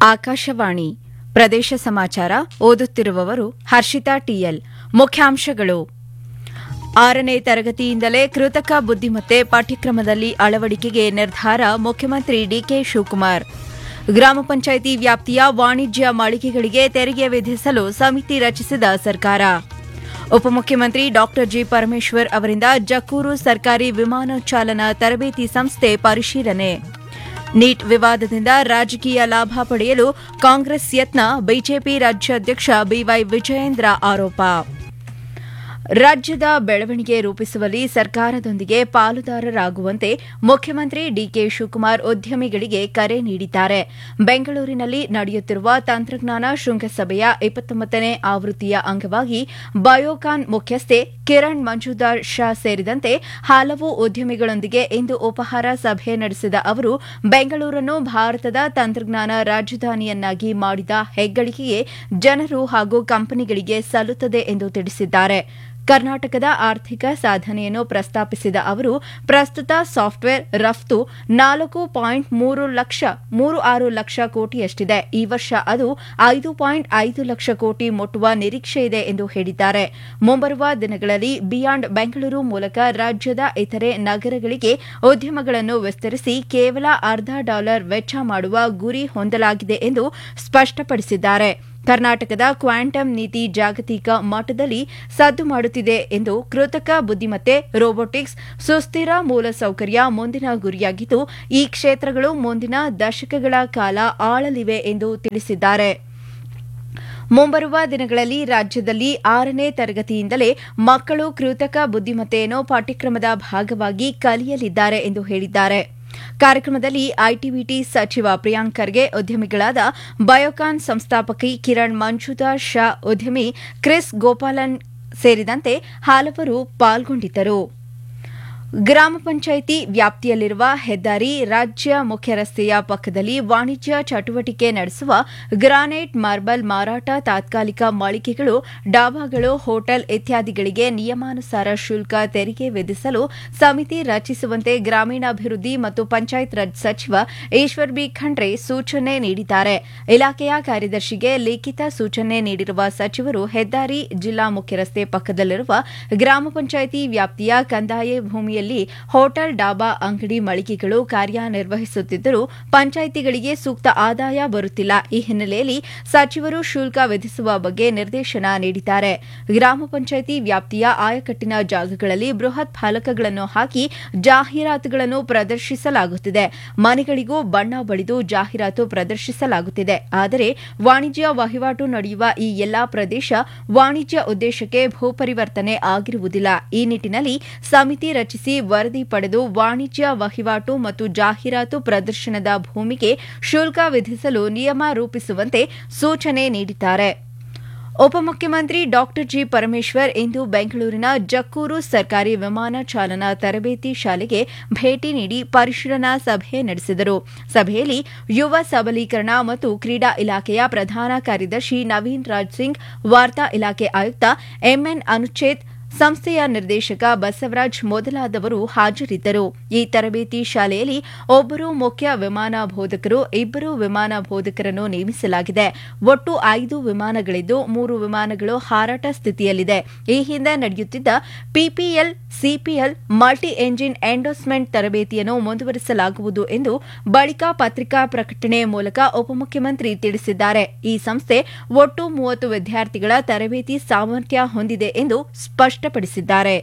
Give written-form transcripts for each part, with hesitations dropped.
ಆಕಾಶವಾಣಿ ಪ್ರದೇಶ ಸಮಾಚಾರ ಓದುತ್ತಿರುವವರು ಹರ್ಷಿತಾ ಟಿಎಲ್. ಮುಖ್ಯಾಂಶಗಳು: 6ನೇ ತರಗತಿಯಿಂದಲೇ ಕೃತಕ ಬುದ್ದಿಮತ್ತೆ ಪಾಠ್ಯಕ್ರಮದಲ್ಲಿ ಅಳವಡಿಕೆಗೆ ನಿರ್ಧಾರ ಮುಖ್ಯಮಂತ್ರಿ ಡಿಕೆ ಶಿವಕುಮಾರ್. ಗ್ರಾಮ ಪಂಚಾಯಿತಿ ವ್ಯಾಪ್ತಿಯ ವಾಣಿಜ್ಯ ಮಳಿಗೆಗಳಿಗೆ ತೆರಿಗೆ ವಿಧಿಸಲು ಸಮಿತಿ ರಚಿಸಿದ ಸರ್ಕಾರ. ಉಪಮುಖ್ಯಮಂತ್ರಿ ಡಾ ಜಿ ಪರಮೇಶ್ವರ್ ಅವರಿಂದ ಜಕ್ಕೂರು ಸರ್ಕಾರಿ ವಿಮಾನ ಚಾಲನಾ ತರಬೇತಿ ಸಂಸ್ಥೆ ಪರಿಶೀಲನೆ. ನೀಟ್ ವಿವಾದದಿಂದ ರಾಜಕೀಯ ಲಾಭ ಪಡೆಯಲು ಕಾಂಗ್ರೆಸ್ ಯತ್ನ, ಬಿಜೆಪಿ ರಾಜ್ಯಾಧ್ಯಕ್ಷ ಬಿವೈ ವಿಜಯೇಂದ್ರ ಆರೋಪ. ರಾಜ್ಯದ ಬೆಳವಣಿಗೆ ರೂಪಿಸುವಲ್ಲಿ ಸರ್ಕಾರದೊಂದಿಗೆ ಪಾಲುದಾರರಾಗುವಂತೆ ಮುಖ್ಯಮಂತ್ರಿ ಡಿಕೆ ಶಿವಕುಮಾರ್ ಉದ್ಯಮಿಗಳಿಗೆ ಕರೆ ನೀಡಿದ್ದಾರೆ. ಬೆಂಗಳೂರಿನಲ್ಲಿ ನಡೆಯುತ್ತಿರುವ ತಂತ್ರಜ್ಞಾನ ಶೃಂಗಸಭೆಯ 29ನೇ ಆವೃತ್ತಿಯ ಅಂಗವಾಗಿ ಬಯೋಕಾನ್ ಮುಖ್ಯಸ್ಥೆ ಕಿರಣ್ ಮಂಜುದಾರ್ ಶಾ ಸೇರಿದಂತೆ ಹಲವು ಉದ್ಯಮಿಗಳೊಂದಿಗೆ ಇಂದು ಉಪಹಾರ ಸಭೆ ನಡೆಸಿದ ಅವರು ಬೆಂಗಳೂರನ್ನು ಭಾರತದ ತಂತ್ರಜ್ಞಾನ ರಾಜಧಾನಿಯನ್ನಾಗಿ ಮಾಡಿದ ಹೆಗ್ಗಳಿಕೆಗೆ ಜನರು ಹಾಗೂ ಕಂಪನಿಗಳಿಗೆ ಸಲ್ಲುತ್ತದೆ ಎಂದು ತಿಳಿಸಿದ್ದಾರೆ. ಕರ್ನಾಟಕದ ಆರ್ಥಿಕ ಸಾಧನೆಯನ್ನು ಪ್ರಸ್ತಾಪಿಸಿದ ಅವರು ಪ್ರಸ್ತುತ ಸಾಫ್ಟ್ವೇರ್ ರಫ್ತು 4.36 ಲಕ್ಷ ಕೋಟಿಯಷ್ಟಿದೆ. ಈ ವರ್ಷ ಅದು 5.5 ಲಕ್ಷ ಕೋಟಿ ಮುಟ್ಟುವ ನಿರೀಕ್ಷೆಯಿದೆ ಎಂದು ಹೇಳಿದ್ದಾರೆ. ಮುಂಬರುವ ದಿನಗಳಲ್ಲಿ ಬಿಯಾಂಡ್ ಬೆಂಗಳೂರು ಮೂಲಕ ರಾಜ್ಯದ ಇತರೆ ನಗರಗಳಿಗೆ ಉದ್ಯಮಗಳನ್ನು ವಿಸ್ತರಿಸಿ ಕೇವಲ $1/2 ವೆಚ್ಚ ಮಾಡುವ ಗುರಿ ಹೊಂದಲಾಗಿದೆ ಎಂದು ಸ್ಪಷ್ಟಪಡಿಸಿದ್ದಾರೆ. ಕರ್ನಾಟಕದ ಕ್ವಾಂಟಮ್ ನೀತಿ ಜಾಗತಿಕ ಮಟ್ಟದಲ್ಲಿ ಸದ್ದು ಮಾಡುತ್ತಿದೆ ಎಂದು ಕೃತಕ ಬುದ್ದಿಮತ್ತೆ, ರೋಬೋಟಿಕ್ಸ್, ಸುಸ್ಥಿರ ಮೂಲಸೌಕರ್ಯ ಮುಂದಿನ ಗುರಿಯಾಗಿದ್ದು ಈ ಕ್ಷೇತ್ರಗಳು ಮುಂದಿನ ದಶಕಗಳ ಕಾಲ ಆಳಲಿವೆ ಎಂದು ತಿಳಿಸಿದ್ದಾರೆ. ಮುಂಬರುವ ದಿನಗಳಲ್ಲಿ ರಾಜ್ಯದಲ್ಲಿ 6ನೇ ತರಗತಿಯಿಂದಲೇ ಮಕ್ಕಳು ಕೃತಕ ಬುದ್ದಿಮತ್ತೆಯನ್ನು ಪಾಠ್ಯಕ್ರಮದ ಭಾಗವಾಗಿ ಕಲಿಯಲಿದ್ದಾರೆ ಎಂದು ಹೇಳಿದ್ದಾರೆ. ಕಾರ್ಯಕ್ರಮದಲ್ಲಿ ಐಟಿಬಿಟಿ ಸಚಿವ ಪ್ರಿಯಾಂಕ್ ಖರ್ಗೆ, ಉದ್ಯಮಿಗಳಾದ ಬಯೋಕಾನ್ ಸಂಸ್ಥಾಪಕಿ ಕಿರಣ್ ಮಂಜುದಾರ್ ಶಾ, ಉದ್ಯಮಿ ಕ್ರಿಸ್ ಗೋಪಾಲನ್ ಸೇರಿದಂತೆ ಹಲವರು ಪಾಲ್ಗೊಂಡಿದ್ದರು. ಗ್ರಾಮ ಪಂಚಾಯಿತಿ ವ್ಯಾಪ್ತಿಯಲ್ಲಿರುವ ಹೆದ್ದಾರಿ, ರಾಜ್ಯ ಮುಖ್ಯ ರಸ್ತೆಯ ಪಕ್ಕದಲ್ಲಿ ವಾಣಿಜ್ಯ ಚಟುವಟಿಕೆ ನಡೆಸುವ ಗ್ರಾನೈಟ್, ಮಾರ್ಬಲ್ ಮಾರಾಟ, ತಾತ್ಕಾಲಿಕ ಮಳಿಗೆಗಳು, ಡಾಬಾಗಳು, ಹೋಟೆಲ್ ಇತ್ಯಾದಿಗಳಿಗೆ ನಿಯಮಾನುಸಾರ ಶುಲ್ಕ ತೆರಿಗೆ ವಿಧಿಸಲು ಸಮಿತಿ ರಚಿಸುವಂತೆ ಗ್ರಾಮೀಣಾಭಿವೃದ್ಧಿ ಮತ್ತು ಪಂಚಾಯತ್ ರಾಜ್ ಸಚಿವ ಈಶ್ವರ್ ಬಿ ಖಂಡ್ರೆ ಸೂಚನೆ ನೀಡಿದ್ದಾರೆ. ಇಲಾಖೆಯ ಕಾರ್ಯದರ್ಶಿಗೆ ಲಿಖಿತ ಸೂಚನೆ ನೀಡಿರುವ ಸಚಿವರು ಹೆದ್ದಾರಿ, ಜಿಲ್ಲಾ ಮುಖ್ಯ ರಸ್ತೆ ಪಕ್ಕದಲ್ಲಿರುವ ಗ್ರಾಮ ಪಂಚಾಯಿತಿ ವ್ಯಾಪ್ತಿಯ ಕಂದಾಯ ಭೂಮಿಯಲ್ಲಿ ಹೋಟೆಲ್, ಡಾಬಾ, ಅಂಗಡಿ, ಮಳಿಗೆಗಳು ಕಾರ್ಯನಿರ್ವಹಿಸುತ್ತಿದ್ದರೂ ಪಂಚಾಯಿತಿಗಳಿಗೆ ಸೂಕ್ತ ಆದಾಯ ಬರುತ್ತಿಲ್ಲ. ಈ ಹಿನ್ನೆಲೆಯಲ್ಲಿ ಸಚಿವರು ಶುಲ್ಕ ವಿಧಿಸುವ ಬಗ್ಗೆ ನಿರ್ದೇಶನ ನೀಡಿದ್ದಾರೆ. ಗ್ರಾಮ ಪಂಚಾಯಿತಿ ವ್ಯಾಪ್ತಿಯ ಆಯಕಟ್ಟಿನ ಜಾಗಗಳಲ್ಲಿ ಬೃಹತ್ ಫಲಕಗಳನ್ನು ಹಾಕಿ ಜಾಹೀರಾತುಗಳನ್ನು ಪ್ರದರ್ಶಿಸಲಾಗುತ್ತಿದೆ. ಮನೆಗಳಿಗೂ ಬಣ್ಣ ಬಳಿದು ಜಾಹೀರಾತು ಪ್ರದರ್ಶಿಸಲಾಗುತ್ತಿದೆ. ಆದರೆ ವಾಣಿಜ್ಯ ವಹಿವಾಟು ನಡೆಯುವ ಈ ಎಲ್ಲಾ ಪ್ರದೇಶ ವಾಣಿಜ್ಯ ಉದ್ದೇಶಕ್ಕೆ ಭೂ ಪರಿವರ್ತನೆ ಆಗಿರುವುದಿಲ್ಲ. ಈ ನಿಟ್ಟಿನಲ್ಲಿ ಸಮಿತಿ ರಚಿಸಿ ವರದಿ ಪಡೆದು ವಾಣಿಜ್ಯ ವಹಿವಾಟು ಮತ್ತು ಜಾಹೀರಾತು ಪ್ರದರ್ಶನದ ಭೂಮಿಗೆ ಶುಲ್ಕ ವಿಧಿಸಲು ನಿಯಮ ರೂಪಿಸುವಂತೆ ಸೂಚನೆ ನೀಡಿದ್ದಾರೆ. ಉಪಮುಖ್ಯಮಂತ್ರಿ ಡಾ ಜಿ ಪರಮೇಶ್ವರ್ ಇಂದು ಬೆಂಗಳೂರಿನ ಜಕ್ಕೂರು ಸರ್ಕಾರಿ ವಿಮಾನ ಚಾಲನಾ ತರಬೇತಿ ಶಾಲೆಗೆ ಭೇಟಿ ನೀಡಿ ಪರಿಶೀಲನಾ ಸಭೆ ನಡೆಸಿದರು. ಸಭೆಯಲ್ಲಿ ಯುವ ಸಬಲೀಕರಣ ಮತ್ತು ಕ್ರೀಡಾ ಇಲಾಖೆಯ ಪ್ರಧಾನ ಕಾರ್ಯದರ್ಶಿ ನವೀನ್ ರಾಜ್ ಸಿಂಗ್, ವಾರ್ತಾ ಇಲಾಖೆ ಆಯುಕ್ತ ಎಂಎನ್ ಅನುಚೇತ್, ಸಂಸ್ಥೆಯ ನಿರ್ದೇಶಕ ಬಸವರಾಜ್ ಮೊದಲಾದವರು ಹಾಜರಿದ್ದರು. ಈ ತರಬೇತಿ ಶಾಲೆಯಲ್ಲಿ ಒಬ್ಬರು ಮುಖ್ಯ ವಿಮಾನ ಬೋಧಕರು, 2 ವಿಮಾನ ಬೋಧಕರನ್ನು ನೇಮಿಸಲಾಗಿದೆ. ಒಟ್ಟು 5 ವಿಮಾನಗಳಿದ್ದು 3 ವಿಮಾನಗಳು ಹಾರಾಟ ಸ್ಥಿತಿಯಲ್ಲಿದೆ. ಈ ಹಿಂದೆ ನಡೆಯುತ್ತಿದ್ದ ಪಿಪಿಎಲ್, ಸಿಪಿಎಲ್, ಮಲ್ಟಿ ಎಂಜಿನ್ ಎಂಡೋಸ್ಮೆಂಟ್ ತರಬೇತಿಯನ್ನು ಮುಂದುವರಿಸಲಾಗುವುದು ಎಂದು ಬಳಿಕ ಪತ್ರಿಕಾ ಪ್ರಕಟಣೆ ಮೂಲಕ ಉಪಮುಖ್ಯಮಂತ್ರಿ ತಿಳಿಸಿದ್ದಾರೆ. ಈ ಸಂಸ್ಥೆ ಒಟ್ಟು 30 ವಿದ್ಯಾರ್ಥಿಗಳ ತರಬೇತಿ ಸಾಮರ್ಥ್ಯ ಹೊಂದಿದೆ ಎಂದು ಸ್ಪಷ್ಟಪಡಿಸಿದ್ದಾರೆ.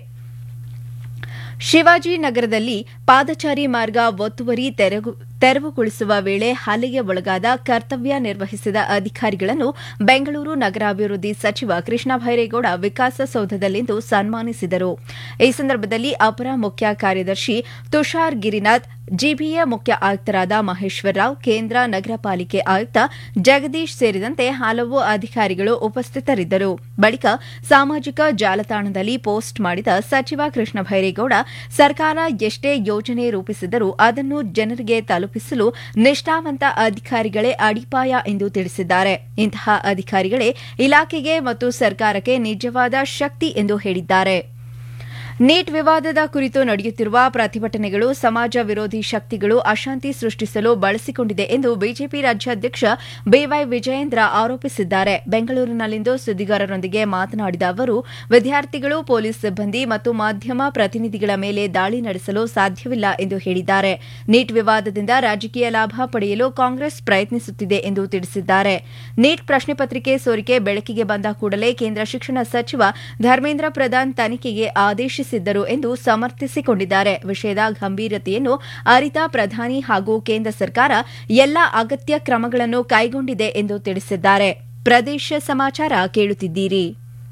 ಶಿವಾಜಿನಗರದಲ್ಲಿ ಪಾದಚಾರಿ ಮಾರ್ಗ ಒತ್ತುವರಿ ತೆರವುಗೊಳಿಸುವ ವೇಳೆ ಹಲ್ಲೆಗೆ ಒಳಗಾದ ಕರ್ತವ್ಯ ನಿರ್ವಹಿಸಿದ ಅಧಿಕಾರಿಗಳನ್ನು ಬೆಂಗಳೂರು ನಗರಾಭಿವೃದ್ಧಿ ಸಚಿವ ಕೃಷ್ಣ ಬೈರೇಗೌಡ ವಿಕಾಸಸೌಧದಲ್ಲಿಂದು ಸನ್ಮಾನಿಸಿದರು. ಈ ಸಂದರ್ಭದಲ್ಲಿ ಅಪರ ಮುಖ್ಯ ಕಾರ್ಯದರ್ಶಿ ತುಷಾರ್ ಗಿರಿನಾಥ್, ಜಿಬಿಎ ಮುಖ್ಯ ಆಯುಕ್ತರಾದ ಮಹೇಶ್ವರ ರಾವ್, ಕೇಂದ್ರ ನಗರ ಪಾಲಿಕೆ ಆಯುಕ್ತ ಜಗದೀಶ್ ಸೇರಿದಂತೆ ಹಲವು ಅಧಿಕಾರಿಗಳು ಉಪಸ್ಥಿತರಿದ್ದರು. ಬಳಿಕ ಸಾಮಾಜಿಕ ಜಾಲತಾಣದಲ್ಲಿ ಪೋಸ್ಟ್ ಮಾಡಿದ ಸಚಿವ ಕೃಷ್ಣ ಬೈರೇಗೌಡ, ಸರ್ಕಾರ ಎಷ್ಟೇ ಯೋಜನೆ ರೂಪಿಸಿದರೂ ಅದನ್ನು ಜನರಿಗೆ ತಲುಪಿಸಲು ನಿಷ್ಠಾವಂತ ಅಧಿಕಾರಿಗಳೇ ಅಡಿಪಾಯ ಎಂದು ತಿಳಿಸಿದ್ದಾರೆ. ಇಂತಹ ಅಧಿಕಾರಿಗಳೇ ಇಲಾಖೆಗೆ ಮತ್ತು ಸರ್ಕಾರಕ್ಕೆ ನಿಜವಾದ ಶಕ್ತಿ ಎಂದು ಹೇಳಿದ್ದಾರೆ. ನೀಟ್ ವಿವಾದದ ಕುರಿತು ನಡೆಯುತ್ತಿರುವ ಪ್ರತಿಭಟನೆಗಳು ಸಮಾಜ ವಿರೋಧಿ ಶಕ್ತಿಗಳು ಅಶಾಂತಿ ಸೃಷ್ಟಿಸಲು ಬಳಸಿಕೊಂಡಿದೆ ಎಂದು ಬಿಜೆಪಿ ರಾಜ್ಯಾಧ್ಯಕ್ಷ ಬಿವೈ ವಿಜಯೇಂದ್ರ ಆರೋಪಿಸಿದ್ದಾರೆ. ಬೆಂಗಳೂರಿನಲ್ಲಿಂದು ಸುದ್ದಿಗಾರರೊಂದಿಗೆ ಮಾತನಾಡಿದ ಅವರು, ವಿದ್ಯಾರ್ಥಿಗಳು, ಪೊಲೀಸ್ ಸಿಬ್ಬಂದಿ ಮತ್ತು ಮಾಧ್ಯಮ ಪ್ರತಿನಿಧಿಗಳ ಮೇಲೆ ದಾಳಿ ನಡೆಸಲು ಸಾಧ್ಯವಿಲ್ಲ ಎಂದು ಹೇಳಿದ್ದಾರೆ. ನೀಟ್ ವಿವಾದದಿಂದ ರಾಜಕೀಯ ಲಾಭ ಪಡೆಯಲು ಕಾಂಗ್ರೆಸ್ ಪ್ರಯತ್ನಿಸುತ್ತಿದೆ ಎಂದು ತಿಳಿಸಿದ್ದಾರೆ. ನೀಟ್ ಪ್ರಶ್ನೆ ಪತ್ರಿಕೆ ಸೋರಿಕೆ ಬೆಳಕಿಗೆ ಬಂದ ಕೂಡಲೇ ಕೇಂದ್ರ ಶಿಕ್ಷಣ ಸಚಿವ ಧರ್ಮೇಂದ್ರ ಪ್ರಧಾನ್ ತನಿಖೆಗೆ ಆದೇಶಿಸಿದ್ದರು ಎಂದು ಸಮರ್ಥಿಸಿಕೊಂಡಿದ್ದಾರೆ. ವಿಷಯದ ಗಂಭೀರತೆಯನ್ನು ಅರಿತ ಪ್ರಧಾನಿ ಹಾಗೂ ಕೇಂದ್ರ ಸರ್ಕಾರ ಎಲ್ಲಾ ಅಗತ್ಯ ಕ್ರಮಗಳನ್ನು ಕೈಗೊಂಡಿದೆ ಎಂದು ತಿಳಿಸಿದ್ದಾರೆ. ಪ್ರದೇಶ ಸಮಾಚಾರ ಕೇಳುತ್ತಿದ್ದೀರಿ.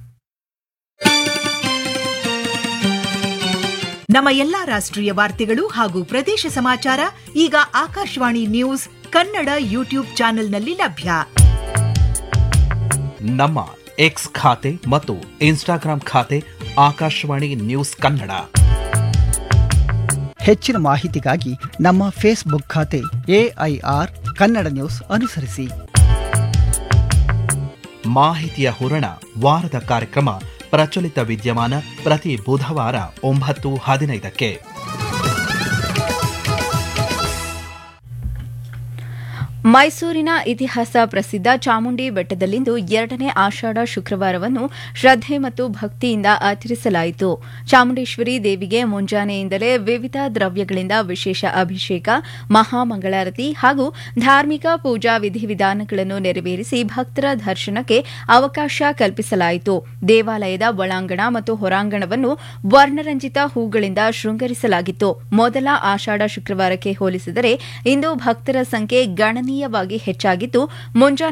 ನಮ್ಮ ಎಲ್ಲಾ ರಾಷ್ಟ್ರೀಯ ವಾರ್ತೆಗಳು ಹಾಗೂ ಪ್ರದೇಶ ಸಮಾಚಾರ ಈಗ ಆಕಾಶವಾಣಿ ನ್ಯೂಸ್ ಕನ್ನಡ ಯೂಟ್ಯೂಬ್ ಚಾನೆಲ್ನಲ್ಲಿ ಲಭ್ಯ. ನಮ್ಮ ಎಕ್ಸ್ ಖಾತೆ ಮತ್ತು ಇನ್ಸ್ಟಾಗ್ರಾಂ ಖಾತೆ ಆಕಾಶವಾಣಿ ನ್ಯೂಸ್ ಕನ್ನಡ. ಹೆಚ್ಚಿನ ಮಾಹಿತಿಗಾಗಿ ನಮ್ಮ ಫೇಸ್ಬುಕ್ ಖಾತೆ ಎಐಆರ್ ಕನ್ನಡ ನ್ಯೂಸ್ ಅನುಸರಿಸಿ. ಮಾಹಿತಿಯ ಹೂರಣ ವಾರದ ಕಾರ್ಯಕ್ರಮ ಪ್ರಚಲಿತ ವಿದ್ಯಮಾನ ಪ್ರತಿ ಬುಧವಾರ 9:15ಕ್ಕೆ. ಮೈಸೂರಿನ ಇತಿಹಾಸ ಪ್ರಸಿದ್ಧ ಚಾಮುಂಡಿ ಬೆಟ್ಟದಲ್ಲಿಂದು 2ನೇ ಆಷಾಢ ಶುಕ್ರವಾರವನ್ನು ಶ್ರದ್ಧೆ ಮತ್ತು ಭಕ್ತಿಯಿಂದ ಆಚರಿಸಲಾಯಿತು. ಚಾಮುಂಡೇಶ್ವರಿ ದೇವಿಗೆ ಮುಂಜಾನೆಯಿಂದಲೇ ವಿವಿಧ ದ್ರವ್ಯಗಳಿಂದ ವಿಶೇಷ ಅಭಿಷೇಕ, ಮಹಾಮಂಗಳಾರತಿ ಹಾಗೂ ಧಾರ್ಮಿಕ ಪೂಜಾ ವಿಧಿವಿಧಾನಗಳನ್ನು ನೆರವೇರಿಸಿ ಭಕ್ತರ ದರ್ಶನಕ್ಕೆ ಅವಕಾಶ ಕಲ್ಪಿಸಲಾಯಿತು. ದೇವಾಲಯದ ಒಳಾಂಗಣ ಮತ್ತು ಹೊರಾಂಗಣವನ್ನು ವರ್ಣರಂಜಿತ ಹೂಗಳಿಂದ ಶೃಂಗರಿಸಲಾಗಿತ್ತು. ಮೊದಲ ಆಷಾಢ ಶುಕ್ರವಾರಕ್ಕೆ ಹೋಲಿಸಿದರೆ ಇಂದು ಭಕ್ತರ ಸಂಖ್ಯೆ ಗಣನೀಯವಾಗಿ ಹೆಚ್ಚಾಗಿದ್ದು, ಮುಂಜಾನೆ